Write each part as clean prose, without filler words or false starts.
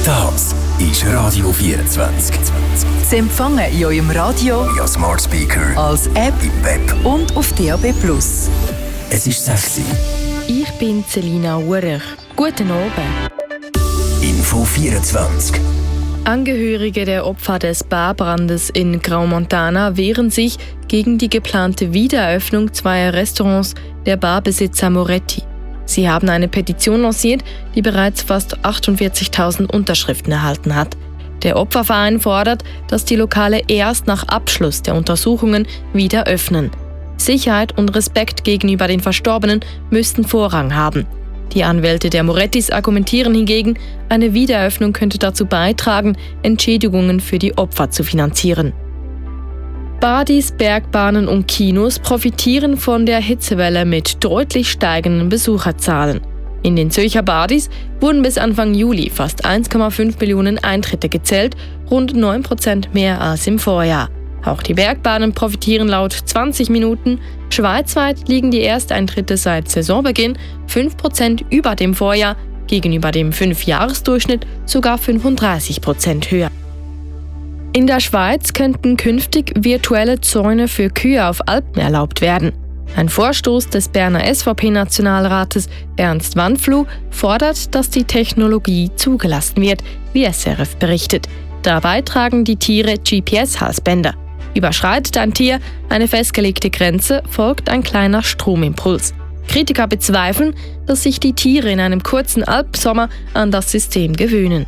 Das ist Radio 24. Sie empfangen in eurem Radio, via Smart Speaker, als App im Web und auf DAB+. Es ist 6 Uhr. Ich bin Selina Urech. Guten Abend. Info 24. Angehörige der Opfer des Barbrandes in Graumontana wehren sich gegen die geplante Wiedereröffnung zweier Restaurants der Barbesitzer Moretti. Sie haben eine Petition lanciert, die bereits fast 48.000 Unterschriften erhalten hat. Der Opferverein fordert, dass die Lokale erst nach Abschluss der Untersuchungen wieder öffnen. Sicherheit und Respekt gegenüber den Verstorbenen müssten Vorrang haben. Die Anwälte der Morettis argumentieren hingegen, eine Wiedereröffnung könnte dazu beitragen, Entschädigungen für die Opfer zu finanzieren. Badis, Bergbahnen und Kinos profitieren von der Hitzewelle mit deutlich steigenden Besucherzahlen. In den Zürcher Badis wurden bis Anfang Juli fast 1,5 Millionen Eintritte gezählt, rund 9% mehr als im Vorjahr. Auch die Bergbahnen profitieren laut 20 Minuten. Schweizweit liegen die Ersteintritte seit Saisonbeginn 5% über dem Vorjahr, gegenüber dem 5-Jahres-Durchschnitt sogar 35% höher. In der Schweiz könnten künftig virtuelle Zäune für Kühe auf Alpen erlaubt werden. Ein Vorstoß des Berner SVP-Nationalrates Ernst Wandfluh fordert, dass die Technologie zugelassen wird, wie SRF berichtet. Dabei tragen die Tiere GPS-Halsbänder. Überschreitet ein Tier eine festgelegte Grenze, folgt ein kleiner Stromimpuls. Kritiker bezweifeln, dass sich die Tiere in einem kurzen Alpsommer an das System gewöhnen.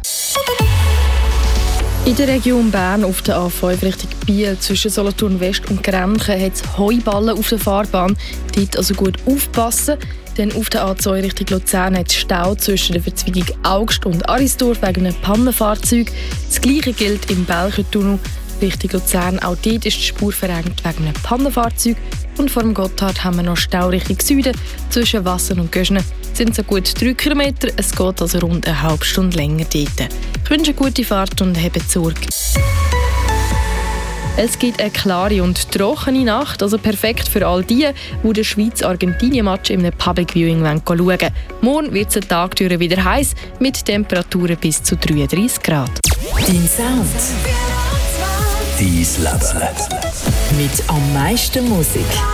In der Region Bern auf der A5 Richtung Biel zwischen Solothurn West und Grenchen hat es Heuballen auf der Fahrbahn. Dort also gut aufpassen, denn auf der A2 Richtung Luzern hat es Stau zwischen der Verzweigung Augst und Arisdorf wegen einem Pannenfahrzeug. Das Gleiche gilt im Belchertunnel Richtung Luzern. Auch dort ist die Spur verengt wegen einem Pannenfahrzeug. Und vor dem Gotthard haben wir noch Stau Richtung Süden. Zwischen Wassen und Göschne sind so gut 3 Kilometer. Es geht also rund eine halbe Stunde länger dort. Ich wünsche eine gute Fahrt und habt Sorge. Es gibt eine klare und trockene Nacht, also perfekt für all die, die den Schweiz-Argentinien-Match in einem Public Viewing schauen wollen. Morgen wird es den Tag durch wieder heiß, mit Temperaturen bis zu 33 Grad. Dein Sound. Dein Leben. Mit am meisten Musik.